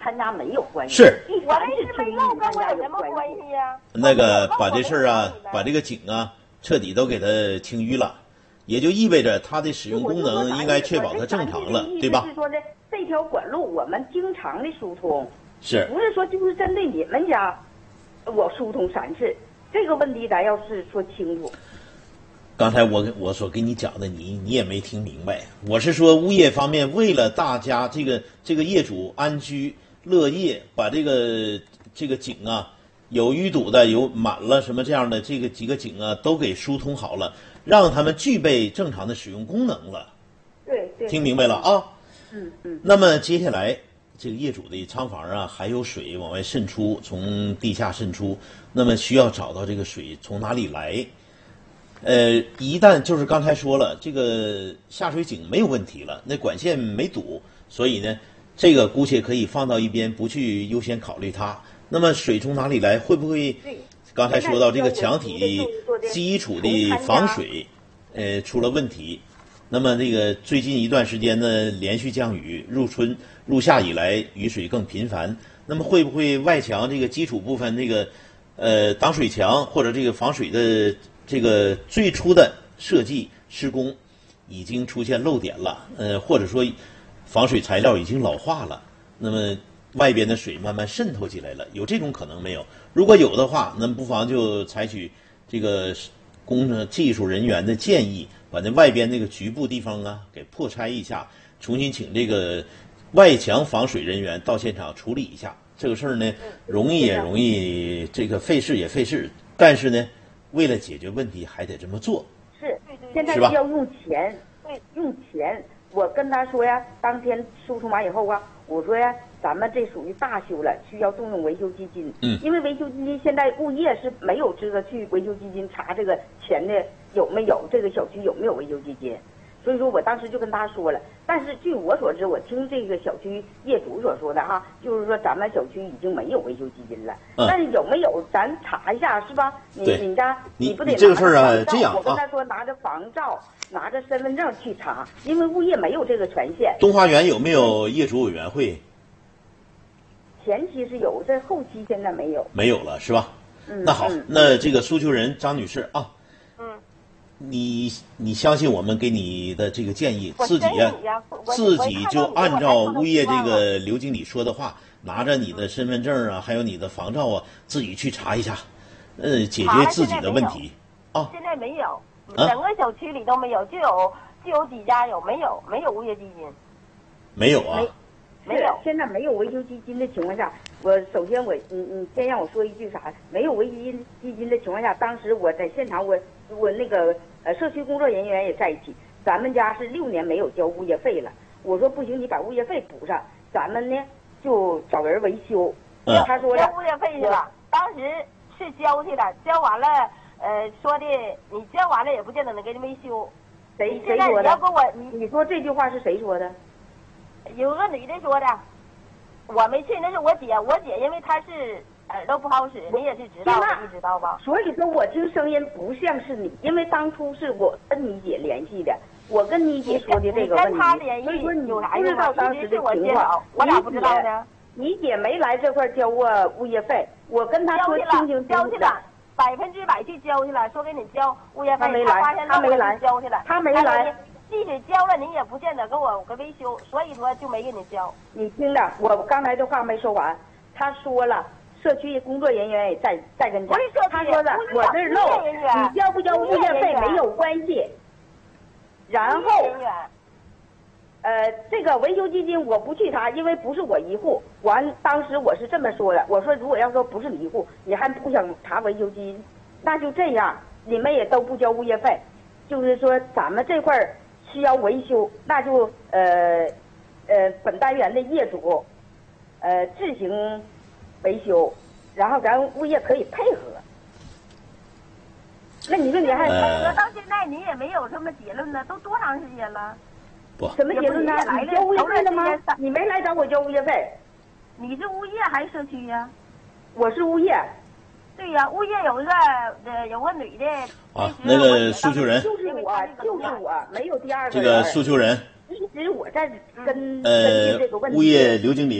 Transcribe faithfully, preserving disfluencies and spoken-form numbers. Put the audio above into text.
参加没有关系。 是， 我那是没漏，跟我有什么关系呀？ 那个把这事儿啊，把这个井啊，彻底都给它清淤了，也就意味着它的使用功能应该确保它正常了，对吧？ 是说的这条管路我们经常的疏通， 是不是说就是针对你们家，我疏通三次，这个问题咱要是说清楚。 刚才我我所跟你讲的，你你也没听明白。我是说，物业方面为了大家这个这个业主安居乐业，把这个这个井啊，有淤堵的，有满了什么这样的这个几个井啊，都给疏通好了，让他们具备正常的使用功能了。 对对。 听明白了啊？ 嗯嗯。 那么接下来，这个业主的仓房啊，还有水往外渗出，从地下渗出，那么需要找到这个水从哪里来。呃，一旦就是刚才说了，这个下水井没有问题了，那管线没堵，所以呢，这个姑且可以放到一边，不去优先考虑它。那么水从哪里来？会不会刚才说到这个墙体基础的防水，呃，出了问题？那么这个最近一段时间呢，连续降雨，入春入夏以来雨水更频繁，那么会不会外墙这个基础部分这个呃挡水墙或者这个防水的这个最初的设计施工已经出现漏点了，呃，或者说防水材料已经老化了，那么外边的水慢慢渗透进来了，有这种可能没有？如果有的话，那么不妨就采取这个工程技术人员的建议，把那外边那个局部地方啊给破拆一下，重新请这个外墙防水人员到现场处理一下。这个事儿呢，容易也容易，这个费事也费事，但是呢，为了解决问题，还得这么做。 是，现在是要用钱，对，用钱。我跟他说呀，当天疏通完以后啊，我说呀，咱们这属于大修了，需要动用维修基金。 嗯。 因为维修基金现在物业是没有资格去维修基金查这个钱的有没有，这个小区有没有维修基金。所以说我当时就跟他说了，但是据我所知，我听这个小区业主所说的哈，就是说咱们小区已经没有维修基金了。 嗯。 但是有没有咱查一下是吧？你你家你不得拿这个事儿啊，这样啊， 我跟他说拿着房照，拿着身份证去查，因为物业没有这个权限。 东华园有没有业主委员会？ 前期是有，这后期现在没有。 没有了是吧？ 嗯。 那好， 嗯、 那这个诉求人张女士啊。 嗯。 你你相信我们给你的这个建议，自己呀、啊，自己就按照物业这个刘经理说的话，拿着你的身份证啊，还有你的房照啊，自己去查一下，呃，解决自己的问题啊。 现在没有，整个小区里都没有，就有就有几家有，没有没有物业基金， 没有啊， 没有。现在没有维修基金的情况下，我首先我你你先让我说一句啥？没有维修基金的情况下，当时我在现场我。我那个呃，社区工作人员也在一起。咱们家是六年没有交物业费了。我说不行，你把物业费补上，咱们呢就找人维修。 嗯、 他说交物业费去了，当时是交去了，交完了，呃，说的你交完了也不见得能给你维修。 谁谁说的？ 你要跟我你你说这句话是谁说的？ 有个女的说的，我没去，那是我姐，我姐因为她是。耳朵不好使，你也是知道的，你知道吧？ 所以说我听声音不像是你，因为当初是我跟你姐联系的，我跟你姐说的这个问题， 跟她联系， 所以说你不知道当时的情况， 我俩不知道呢。 你姐没来这块交过物业费，我跟她说清清楚楚。 交去了，百分之百去交去了，说给你交物业费， 她没来， 她没来， 交去了， 她没来。 即使交了，你也不见得给我个维修，所以说就没给你交。 你听着，我刚才的话没说完，他说了。社区工作人员也在在跟前，他说的我这漏，你交不交物业费没有关系。然后，呃，这个维修基金我不去查，因为不是我一户。完，当时我是这么说的，我说如果要说不是你一户，你还不想查维修基金，那就这样，你们也都不交物业费，就是说咱们这块需要维修，那就呃呃本单元的业主，呃自行。维修，然后咱物业可以配合。那你说你还配合到现在，你也没有什么结论呢？都多长时间了？ 不， 什么结论呢？你交物业费了吗？你没来找我交物业费。 你是物业还是社区呀？ 我是物业。 对呀，物业有一个呃，有个女的。 啊，那个诉求人。 就是我，就是我，没有第二个人。这个诉求人。 一直我在跟呃，物业刘经理。